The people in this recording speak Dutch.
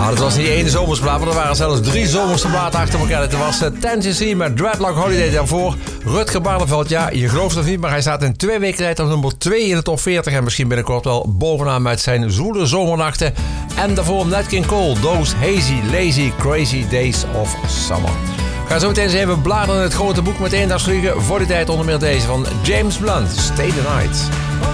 dat was niet één zomersplaat, maar er waren zelfs 3 zomerse platen achter elkaar. Het was Tennessee met Dreadlock Holiday daarvoor. Rutger Barneveld, ja, je gelooft het niet, maar hij staat in 2 weken tijd op nummer 2 in de top 40. En misschien binnenkort wel bovenaan met zijn zwoele zomernachten. En daarvoor Nat King Cole, Those Hazy, Lazy, Crazy Days of Summer. We gaan zo meteen eens even bladeren in het grote boek met eendagsvliegen. Voor die tijd onder meer deze van James Blunt, Stay the Night.